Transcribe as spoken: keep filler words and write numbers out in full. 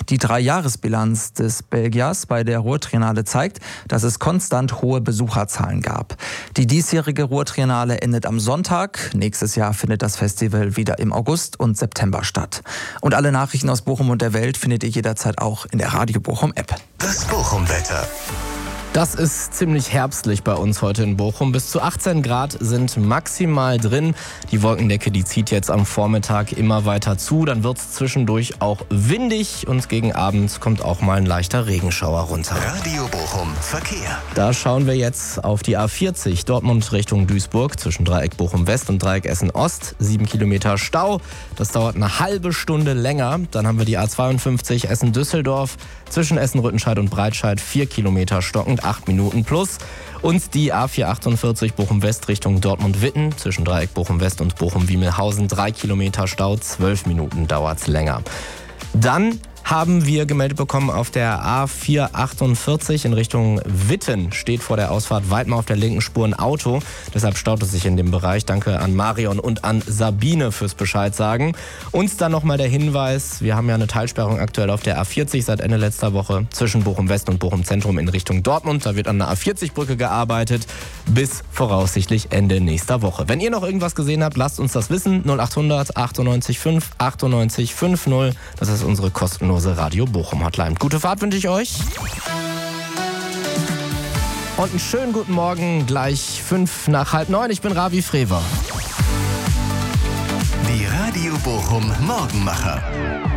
Die Dreijahresbilanz des Belgiers bei der Ruhrtriennale zeigt, dass es konstant hohe Besucherzahlen gab. Die diesjährige Ruhrtriennale endet am Sonntag. Nächstes Jahr findet das Festival wieder im August und September statt. Und alle Nachrichten aus Bochum und der Welt findet ihr jederzeit auch in der Radio Bochum App. Das Bochum-Wetter. Das ist ziemlich herbstlich bei uns heute in Bochum. Bis zu achtzehn Grad sind maximal drin. Die Wolkendecke, die zieht jetzt am Vormittag immer weiter zu. Dann wird es zwischendurch auch windig und gegen Abend kommt auch mal ein leichter Regenschauer runter. Radio Bochum Verkehr. Da schauen wir jetzt auf die A vierzig, Dortmund Richtung Duisburg, zwischen Dreieck Bochum West und Dreieck Essen Ost. Sieben Kilometer Stau, das dauert eine halbe Stunde länger. Dann haben wir die A zweiundfünfzig Essen-Düsseldorf, zwischen Essen-Rüttenscheid und Breitscheid. Vier Kilometer stockend, acht Minuten plus. Und die A vierhundertachtundvierzig Bochum West Richtung Dortmund-Witten, zwischen Dreieck Bochum West und Bochum-Wiemelhausen. Drei Kilometer Stau, zwölf Minuten dauert's länger. Dann haben wir gemeldet bekommen, auf der A vierhundertachtundvierzig in Richtung Witten steht vor der Ausfahrt Weidmar auf der linken Spur ein Auto. Deshalb staut es sich in dem Bereich. Danke an Marion und an Sabine fürs Bescheid sagen. Uns dann nochmal der Hinweis, wir haben ja eine Teilsperrung aktuell auf der A vierzig seit Ende letzter Woche zwischen Bochum West und Bochum Zentrum in Richtung Dortmund. Da wird an der A vierzig Brücke gearbeitet bis voraussichtlich Ende nächster Woche. Wenn ihr noch irgendwas gesehen habt, lasst uns das wissen. null achthundert achtundneunzig fünf achtundneunzig fünfzig. Das ist unsere kostenlose Radio Bochum Hotline. Gute Fahrt wünsche ich euch. Und einen schönen guten Morgen, gleich fünf nach halb neun. Ich bin Ravi Frewer. Die Radio Bochum Morgenmacher.